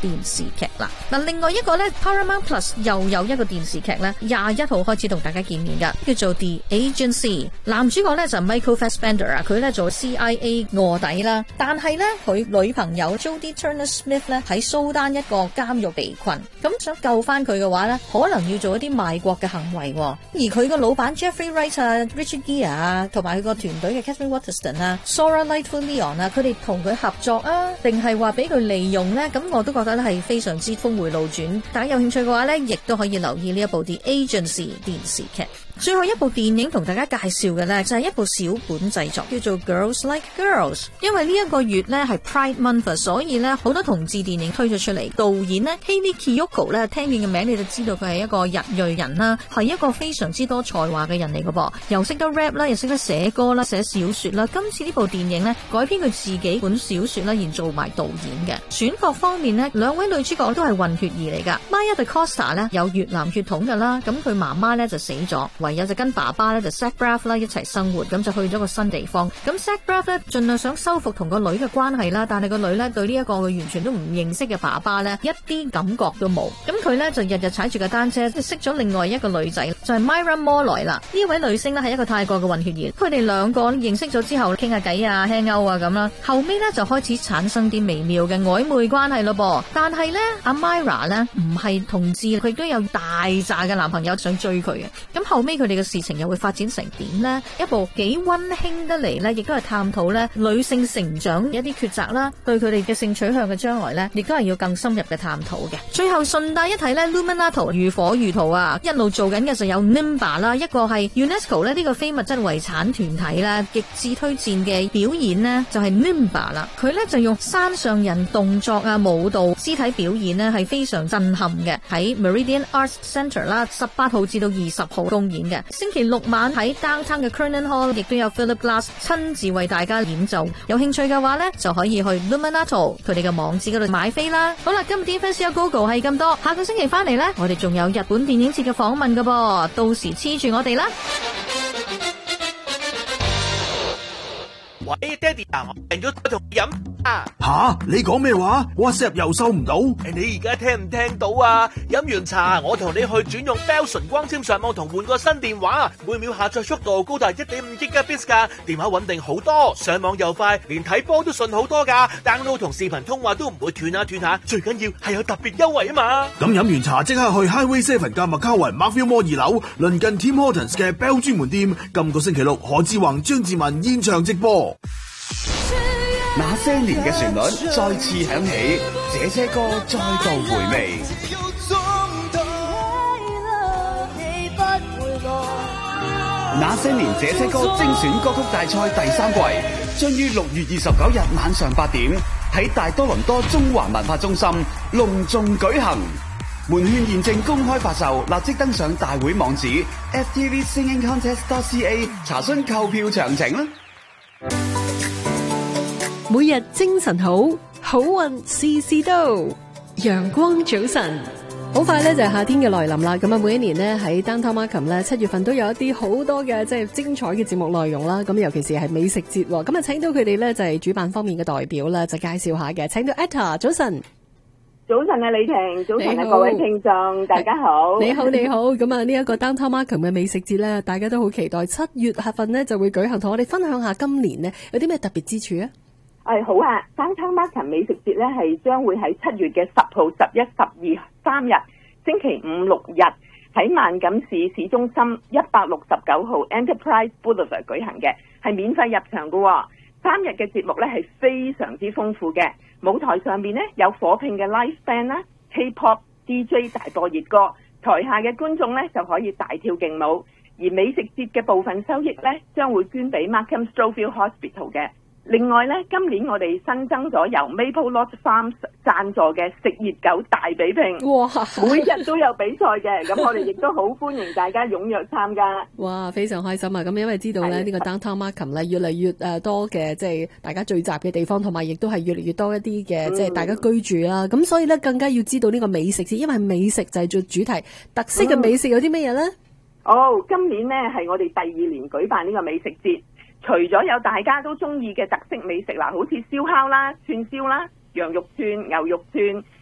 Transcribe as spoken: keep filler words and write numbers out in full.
電視劇啦。嗱，另外一個咧 Paramount Plus 又有一個電視劇咧，廿一號開始同大家見面噶，叫做 The Agency。男主角咧就 Michael Fassbender 啊，佢咧做 C I A 臥底啦，但係咧佢女朋友 Jodie Turner-Smith 咧喺蘇丹一個監獄被困，咁想救翻佢嘅話咧，可能要做一啲賣國嘅行為。而佢個老闆 Jeffrey Wright 啊、Richard Gere 啊，同埋佢個團隊嘅 Catherine Waterston 啊、Sora Lightfoot-Leon 啊，佢哋同佢合作啊，定係話俾佢利用咧？咁我都覺得咧係非常之峰回路轉。大家有興趣嘅話咧，亦都可以留意呢一部 The Agency 電視劇。最後一部電影同大家介紹嘅呢，就係一部小本製作，叫做 Girls Like Girls。因為呢一個月呢係 Pride Month， 所以呢好多同志電影推咗出嚟。導演呢 Hayley Kiyoko 呢，聽見嘅名你就知道佢係一個日裔人啦，係一個非常之多才華嘅人嚟嘅噃，又識得 rap 啦，又識得寫歌啦、寫小說啦。今次呢部電影呢，改編佢自己本小說啦，而做埋導演嘅。選角方面呢，兩位女主角都係混血兒嚟噶。Maya DaCosta 呢有越南血統噶啦，咁佢媽媽呢就死咗。唯有就跟爸爸咧就 Zach Braff 啦一齊生活，咁就去咗個新地方。咁 Zach Braff 咧盡量想修復同個女嘅關係啦，但係個女咧對呢一個佢完全都唔認識嘅爸爸咧一啲感覺都冇。咁佢咧就日日踩住個單車，識咗另外一個女仔，就係 Myra Molloy 啦。呢位女星咧係一個泰國嘅混血兒，佢哋兩個認識咗之後傾下偈啊、hang out啊咁啦。後尾咧就開始產生啲微妙嘅曖昧關係咯噃。但係咧阿 Myra 咧唔係同志，佢都有大扎嘅男朋友想追佢嘅。咁後尾佢哋嘅事情又會發展成點呢？一部幾溫馨得嚟呢，亦都係探討咧女性成長一啲抉擇啦，對佢哋嘅性取向嘅將來呢，亦都係要更深入嘅探討嘅。最後順帶一提呢 Luminato 如火如荼啊，一路做緊嘅就有 Nimba 啦，一個係 UNESCO 咧呢個非物質遺產團體啦，極致推薦嘅表演呢，就係 Nimba 啦。佢呢就用山上人動作啊、舞蹈、肢體表演呢，係非常震撼嘅。喺 Meridian Arts Centre 啦，十八號至到二十號公演嘅。星期六晚喺 Downtown 嘅 Kernan Hall 亦都有 Philip Glass 親自為大家演奏。有興趣嘅話呢，就可以去 Luminato 佢哋嘅網址嗰度買飛啦。好啦，今日啲 Fans Go 係咁多，下個星期翻嚟呢，我哋仲有日本電影節嘅訪問噶噃，到時黐住我哋啦。 喂，爹哋啊，我訂咗同你飲啊！ 吓，你講咩話 ？WhatsApp 又收唔到？ 你而家聽唔聽到啊？飲完茶，我同你去轉用 Bell 純光纖上網同換個新電話，每秒下載速度高達 一點五 Gigabits 噶，電話穩定好多，上網又快，連睇波都順好多噶 ，download 同視頻通話都唔會斷下斷下，最緊要係有特別優惠啊嘛！ 咁飲完茶即刻去 Highway Seven 嘅麥卡雲 Markville Mall 二樓，鄰近 Tim Hortons 嘅 Bell 專門店，今個星期六何志宏、張志文現場直播。 那些年嘅旋律再次響起，這些歌再度回味。那些年這些歌精選歌曲大賽第三季將於六月二十九日晚上八點喺大多倫多中環文化中心隆重舉行。門券現正公開發售，立即登上大會網址 f t v singing contest dot c a 查詢購票詳情啦。 每日精神好，好運事事都。陽光早晨，好快咧就係夏天嘅來臨啦。咁啊，每一年呢，喺 Downtown Markham 咧七月份都有一啲好多嘅即係精彩嘅節目內容啦。咁尤其是係美食節，咁啊請到佢哋咧就係主辦方面嘅代表啦，就介紹下嘅。請到 Etta， 早晨。 早晨啊，李婷，早晨啊，各位聽眾，大家好。 你好，你好。咁啊，呢一個 Downtown Markham 嘅美食節咧，大家都好期待。七月份呢就會舉行，同我哋分享下今年呢有啲咩特別之處啊？ 誒好啊 ，Downtown Markham 美食節咧係將會喺七月嘅十號、十一、十二三日，星期五六日喺萬錦市市中心一百六十九號 Enterprise Boulevard 舉行嘅，係免費入場嘅喎。三日嘅節目咧係非常之豐富嘅，舞台上面咧有火拼嘅 live band 啦、K-pop D J 大播熱歌，台下嘅觀眾咧就可以大跳勁舞，而美食節嘅部分收益咧將會捐俾 Markham Stouffville Hospital 嘅。另外咧，今年我哋新增咗由 Maple Lot Farms 贊助嘅食熱狗大比拼，哇！每日都有比賽嘅，咁我哋亦都好歡迎大家踴躍參加。 哇，非常開心啊！咁因為知道咧，呢個 Downtown Markham 咧越嚟越誒多嘅，即係大家聚集嘅地方，同埋亦都係越嚟越多一啲嘅，即係大家居住啦。咁、嗯、所以咧，更加要知道呢個美食節，因為美食就係做主題，特色嘅美食有啲咩嘢咧？ 哦，今年呢係我哋第二年舉辦呢個美食節。除咗有大家都中意嘅特色美食啦，好似燒烤啦、串燒啦、羊肉串、牛肉串、